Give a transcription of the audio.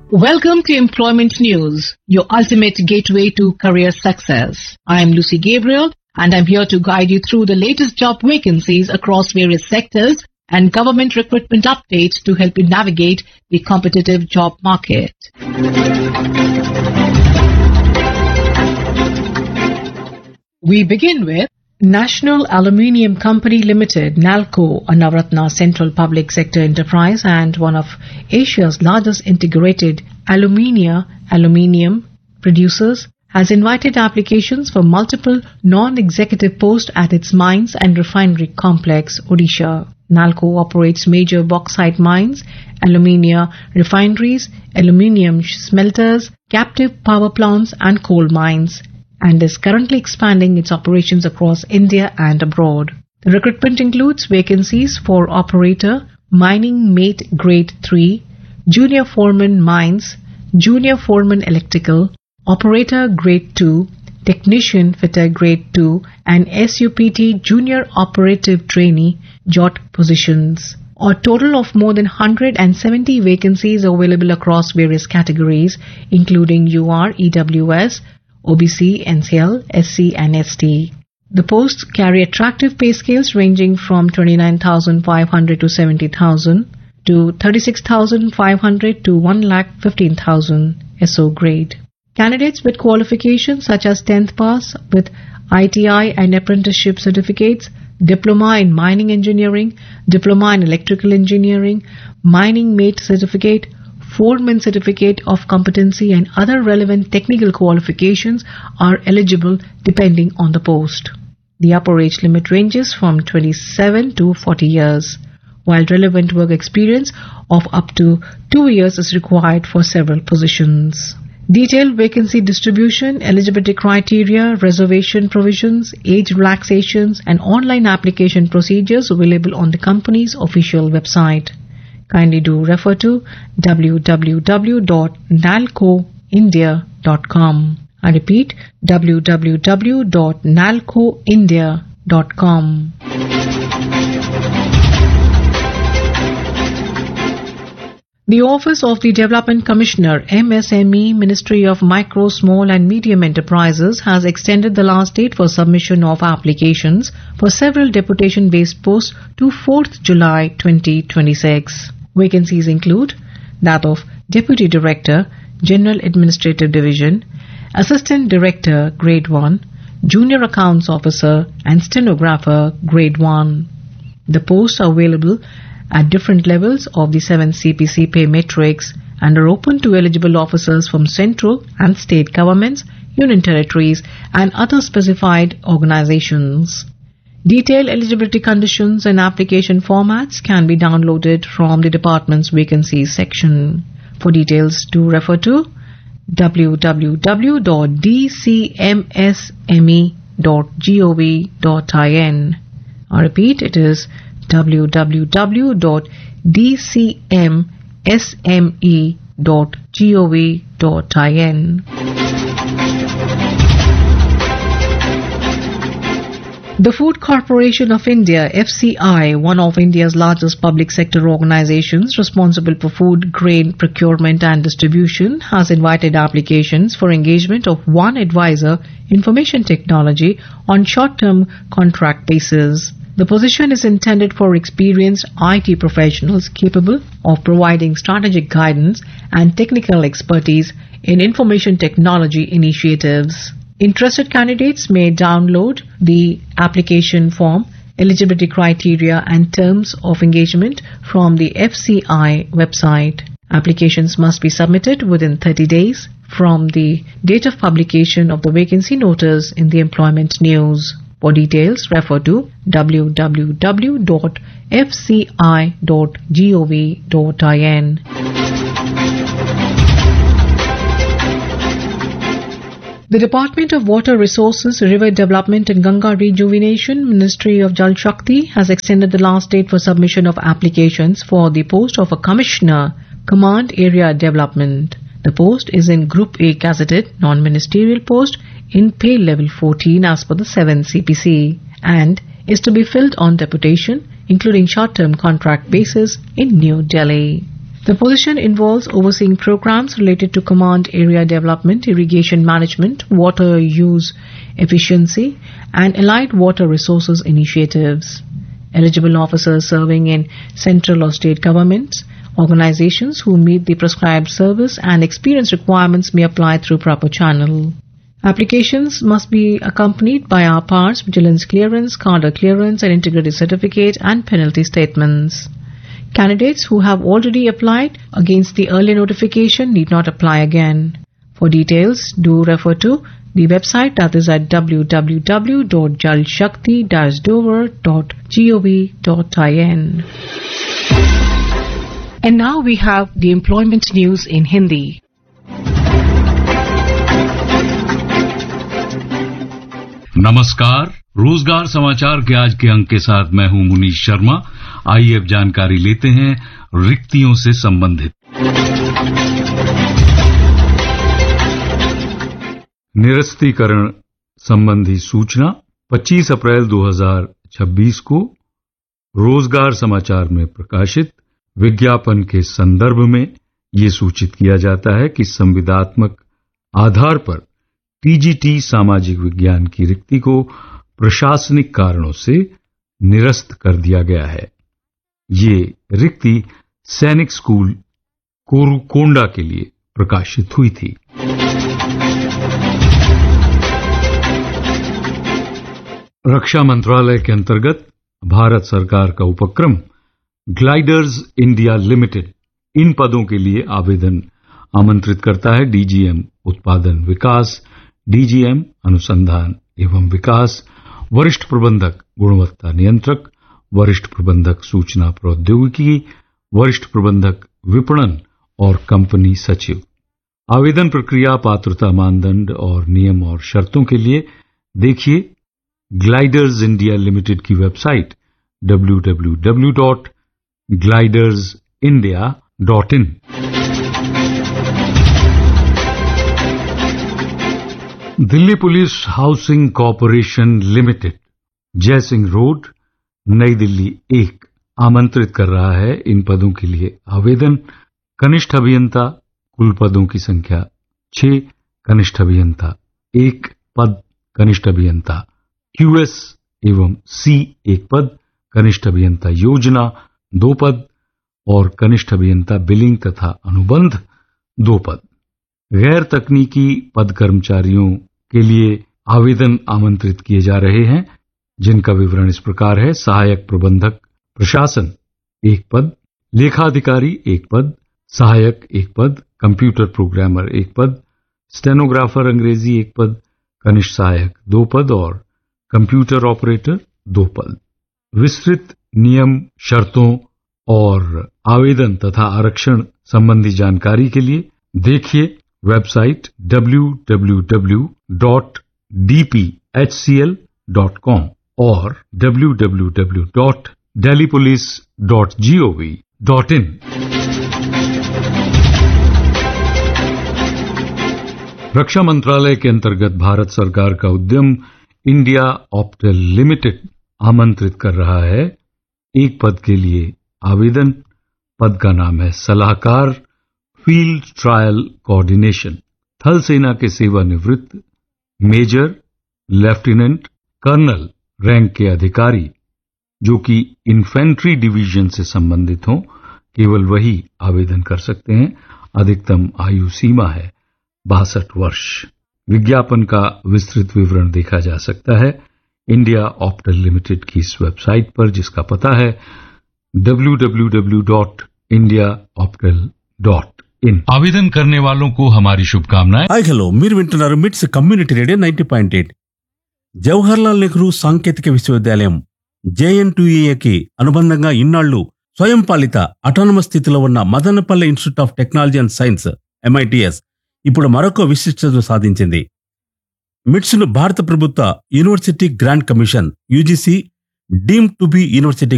Welcome to Employment News, your ultimate gateway to career success. I am Lucy Gabriel and I'm here to guide you through the latest job vacancies across various sectors and government recruitment updates to help you navigate the competitive job market. We begin with National Aluminium Company Limited, NALCO, a Navratna Central Public Sector enterprise and one of Asia's largest integrated aluminium producers, has invited applications for multiple non-executive posts at its mines and refinery complex, Odisha. NALCO operates major bauxite mines, aluminium refineries, aluminium smelters, captive power plants and coal mines, and is currently expanding its operations across India and abroad. The recruitment includes vacancies for operator, mining mate grade 3, junior foreman mines, junior foreman electrical, operator grade 2, technician fitter grade 2, and SUPT junior operative trainee JOT positions. A total of more than 170 vacancies are available across various categories, including UR, EWS, OBC, NCL, SC and ST. The posts carry attractive pay scales ranging from 29,500 to 70,000 to 36,500 to 1,15,000 SO grade. Candidates with qualifications such as 10th pass with ITI and apprenticeship certificates, diploma in mining engineering, diploma in electrical engineering, mining mate certificate, foreman certificate of competency and other relevant technical qualifications are eligible depending on the post. The upper age limit ranges from 27 to 40 years, while relevant work experience of up to 2 years is required for several positions. Detailed vacancy distribution, eligibility criteria, reservation provisions, age relaxations and online application procedures available on the company's official website. Kindly do refer to www.nalcoindia.com. I repeat, www.nalcoindia.com. The Office of the Development Commissioner, MSME, Ministry of Micro, Small and Medium Enterprises, has extended the last date for submission of applications for several deputation-based posts to 4th July 2026. Vacancies include that of Deputy Director, General Administrative Division, Assistant Director, Grade 1, Junior Accounts Officer and Stenographer, Grade 1. The posts are available at different levels of the 7 CPC pay matrix and are open to eligible officers from central and state governments, union territories and other specified organizations. Detailed eligibility conditions and application formats can be downloaded from the department's vacancies section. For details, do refer to www.dcmsme.gov.in. I repeat, it is www.dcmsme.gov.in. The Food Corporation of India, FCI, one of India's largest public sector organizations responsible for food, grain, procurement and distribution, has invited applications for engagement of one advisor, information technology, on short-term contract basis. The position is intended for experienced IT professionals capable of providing strategic guidance and technical expertise in information technology initiatives. Interested candidates may download the application form, eligibility criteria and terms of engagement from the FCI website. Applications must be submitted within 30 days from the date of publication of the vacancy notice in the Employment News. For details, refer to www.fci.gov.in. The Department of Water Resources, River Development and Ganga Rejuvenation, Ministry of Jal Shakti, has extended the last date for submission of applications for the post of a Commissioner, Command Area Development. The post is in Group A gazetted non-ministerial post in pay level 14 as per the 7 CPC and is to be filled on deputation, including short-term contract basis in New Delhi. The position involves overseeing programs related to command area development, irrigation management, water use efficiency, and allied water resources initiatives. Eligible officers serving in central or state governments, organizations who meet the prescribed service and experience requirements may apply through proper channel. Applications must be accompanied by RPARS, vigilance clearance, cadre clearance, and integrity certificate and penalty statements. Candidates who have already applied against the earlier notification need not apply again. For details, do refer to the website, that is at www.jalshakti-dover.gov.in. And now we have the employment news in Hindi. नमस्कार, रोजगार समाचार के आज के अंक के साथ मैं हूं मुनीश शर्मा। आइए अब जानकारी लेते हैं रिक्तियों से संबंधित। निरस्तीकरण संबंधी सूचना 25 अप्रैल 2026 को रोजगार समाचार में प्रकाशित विज्ञापन के संदर्भ में ये सूचित किया जाता है कि संविदात्मक आधार पर टीजीटी सामाजिक विज्ञान की रिक्ति को प्रशासनिक कारणों से निरस्त कर दिया गया है। ये रिक्ति सैनिक स्कूल कोरुकोंडा के लिए प्रकाशित हुई थी। रक्षा मंत्रालय के अंतर्गत भारत सरकार का उपक्रम ग्लाइडर्स इंडिया लिमिटेड इन पदों के लिए आवेदन आमंत्रित करता है। डीजीएम उत्पादन विकास, डीजीएम अनुसंधान एवं विकास, वरिष्ठ प्रबंधक गुणवत्ता नियंत्रक, वरिष्ठ प्रबंधक सूचना प्रौद्योगिकी, वरिष्ठ प्रबंधक विपणन और कंपनी सचिव। आवेदन प्रक्रिया, पात्रता मानदंड और नियम और शर्तों के लिए देखिए ग्लाइडर्स इंडिया लिमिटेड की website www.glidersindia.in। Delhi police housing corporation limited, Jaisingh road, नई दिल्ली 1 आमंत्रित कर रहा है इन पदों के लिए आवेदन। कनिष्ठ अभियंता, कुल पदों की संख्या 6, कनिष्ठ अभियंता 1 पद, कनिष्ठ अभियंता QS एवं C 1 पद, कनिष्ठ अभियंता योजना 2 पद और कनिष्ठ अभियंता बिलिंग तथा अनुबंध 2 पद। गैर तकनीकी पद कर्मचारियों के लिए आवेदन आमंत्रित किए जा रहे हैं, जिनका विवरण इस प्रकार है। सहायक प्रबंधक प्रशासन 1 पद, लेखाधिकारी 1 पद, सहायक 1 पद, कंप्यूटर प्रोग्रामर 1 पद, स्टेनोग्राफर अंग्रेजी 1 पद, कनिष्ठ सहायक 2 पद और कंप्यूटर ऑपरेटर 2 पद। विस्तृत नियम, शर्तों और आवेदन तथा आरक्षण संबंधी जानकारी के लिए देखिए वेबसाइट www.dphcl.com और www.delhipolice.gov.in। रक्षा मंत्रालय के अंतर्गत भारत सरकार का उद्यम इंडिया ऑप्टेल लिमिटेड आमंत्रित कर रहा है 1 पद के लिए आवेदन। पद का नाम है सलाहकार फील्ड ट्रायल कोऑर्डिनेशन। थल सेना के सेवानिवृत्त मेजर, लेफ्टिनेंट, कर्नल रैंक के अधिकारी जो कि इन्फेंट्री डिवीजन से संबंधित हों, केवल वही आवेदन कर सकते हैं। अधिकतम आयु सीमा है 62 वर्ष। विज्ञापन का विस्तृत विवरण देखा जा सकता है इंडिया ऑप्टेल लिमिटेड की इस वेबसाइट पर, जिसका पता है www.indiaoptel.in। आवेदन करने वालों को हमारी शुभकामनाएं। హాయ్ హలో, మీరు వింటున్నారు మిట్స్ కమ్యూనిటీ రేడియో 90.8। జవహర్లాల్ నెహ్రూ సాంకేతిక విశ్వవిద్యాలయం JNTUAకి అనుబంధంగా ఇన్నాళ్లు స్వయం పాలిత అటానమస్ స్థితిలో ఉన్న Madanapalle institute of technology and science MITS ఇప్పుడు మరొక విశిష్టత సాధించింది. మిట్స్ ను భారత ప్రభుత్వ university grant commission UGC deemed to be university